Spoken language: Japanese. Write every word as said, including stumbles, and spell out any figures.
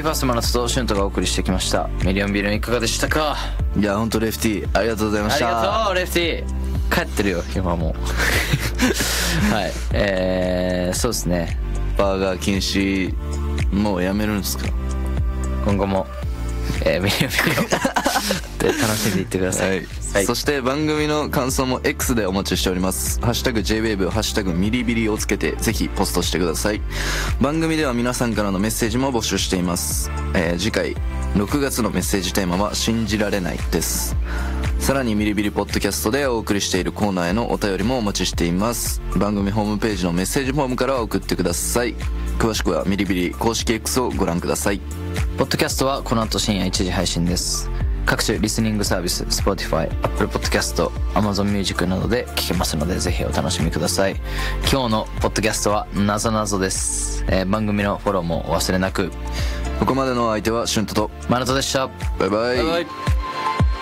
パスマナツとシュントがお送りしてきましたミリオンビルいかがでしたか？ いやほんとレフティーありがとうございました。 ありがとうレフティー。帰ってるよ今もはいえー、そうですね。 バーガー禁止もうやめるんですか？ 今後も、えー、ミリオンビルで楽しんでいってください、はいはい、 そして番組の感想も X でお待ちしております。ハッシュタグ ジェイウェーブ ハッシュタグミリビリをつけてぜひポストしてください。番組では皆さんからのメッセージも募集しています、えー、次回ろくがつのメッセージテーマは信じられないです。さらにミリビリポッドキャストでお送りしているコーナーへのお便りもお待ちしています。番組ホームページのメッセージフォームから送ってください。詳しくはミリビリ公式 X をご覧ください。 ポッドキャストはこの後深夜いちじ配信です。各種リスニングサービス Spotify、Apple Podcast、Amazon Music などで聞けますのでぜひお楽しみください。今日のポッドキャストはなぞなぞです、えー、番組のフォローもお忘れなく。 ここまでの相手はシュントとマナトでした。 バイバイ、 バイバイ。